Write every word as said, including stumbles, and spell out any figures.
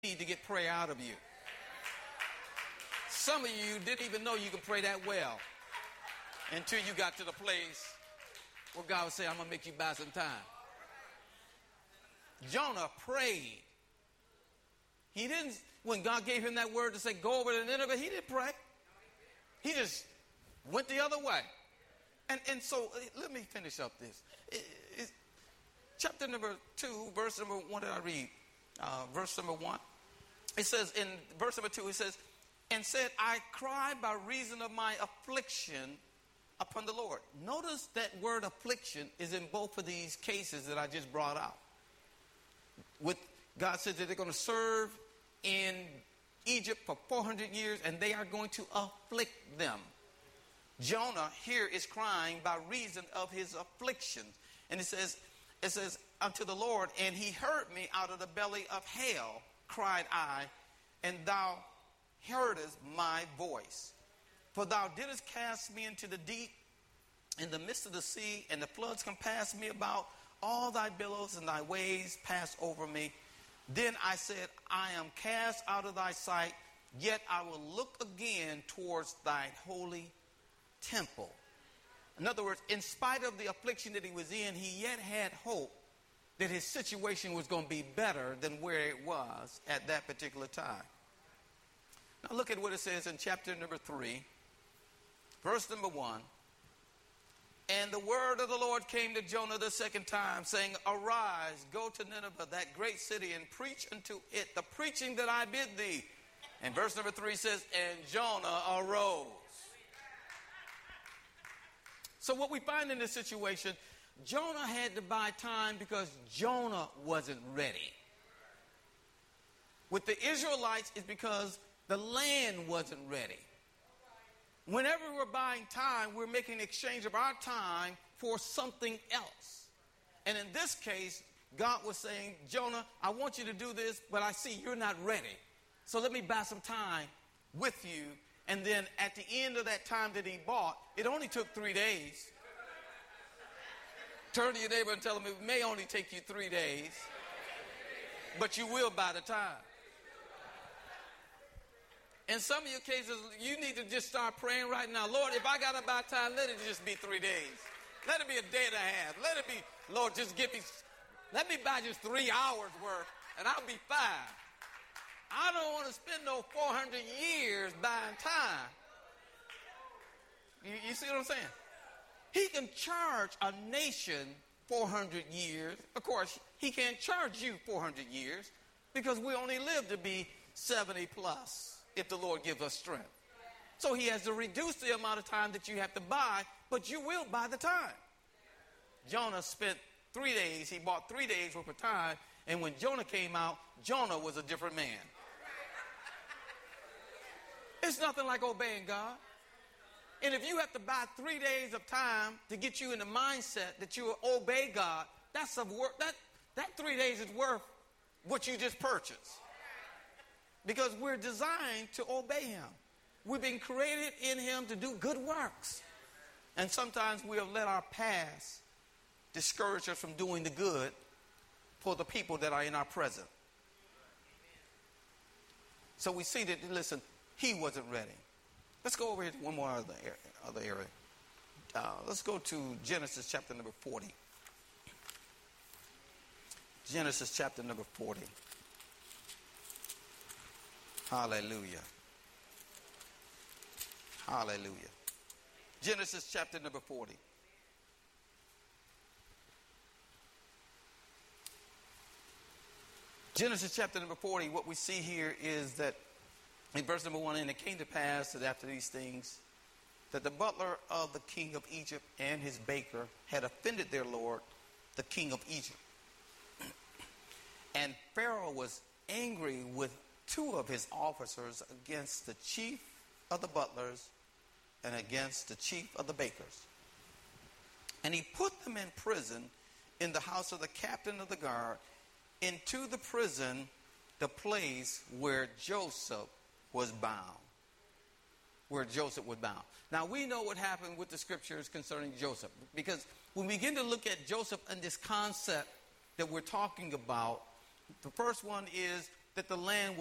need to get prayer out of you. Some of you didn't even know you could pray that well until you got to the place where God would say, I'm going to make you buy some time. Jonah prayed. He didn't, when God gave him that word to say, go over to Nineveh, he didn't pray. He just went the other way. And and so, let me finish up this. It, it, chapter number two, verse number one, did I read? Uh, verse number one. It says, in verse number two, it says, and said, I cried by reason of my affliction upon the Lord. Notice that word affliction is in both of these cases that I just brought out. With God says that they're going to serve in Egypt for four hundred years and they are going to afflict them. Jonah here is crying by reason of his affliction. And it says, it says, unto the Lord, and he heard me out of the belly of hell, cried I, and thou heardest my voice. For thou didst cast me into the deep, in the midst of the sea, and the floods compassed me about. All thy billows and thy waves passed over me. Then I said, I am cast out of thy sight, yet I will look again towards thy holy temple. In other words, in spite of the affliction that he was in, he yet had hope that his situation was going to be better than where it was at that particular time. Now look at what it says in chapter number three, verse number one. And the word of the Lord came to Jonah the second time, saying, arise, go to Nineveh, that great city, and preach unto it the preaching that I bid thee. And verse number three says, and Jonah arose. So what we find in this situation, Jonah had to buy time because Jonah wasn't ready. With the Israelites, it's because the land wasn't ready. Whenever we're buying time, we're making an exchange of our time for something else. And in this case, God was saying, Jonah, I want you to do this, but I see you're not ready. So let me buy some time with you. And then at the end of that time that he bought, it only took three days. Turn to your neighbor and tell him it may only take you three days, but you will by the time. In some of your cases, you need to just start praying right now. Lord, if I got to buy time, let it just be three days. Let it be a day and a half. Let it be, Lord, just give me, let me buy just three hours worth and I'll be fine. I don't want to spend no four hundred years buying time. You, you see what I'm saying? He can charge a nation four hundred years. Of course, he can't charge you four hundred years because we only live to be seventy plus if the Lord gives us strength. So he has to reduce the amount of time that you have to buy, but you will buy the time. Jonah spent three days. He bought three days worth of time. And when Jonah came out, Jonah was a different man. It's nothing like obeying God. And if you have to buy three days of time to get you in the mindset that you will obey God, that's a worth, that, that three days is worth what you just purchased. Because we're designed to obey him. We've been created in him to do good works. And sometimes we have let our past discourage us from doing the good for the people that are in our present. So we see that, listen, he wasn't ready. Let's go over here to one more other area. Other area. Uh, let's go to Genesis chapter number forty. Genesis chapter number forty. Hallelujah. Hallelujah. Genesis chapter number forty. Genesis chapter number forty, what we see here is that in verse number one, and it came to pass that after these things, that the butler of the king of Egypt and his baker had offended their lord, the king of Egypt. And Pharaoh was angry with two of his officers against the chief of the butlers and against the chief of the bakers. And he put them in prison in the house of the captain of the guard, into the prison, the place where Joseph was bound. Where Joseph was bound. Now we know what happened with the scriptures concerning Joseph. Because when we begin to look at Joseph and this concept that we're talking about, the first one is that the land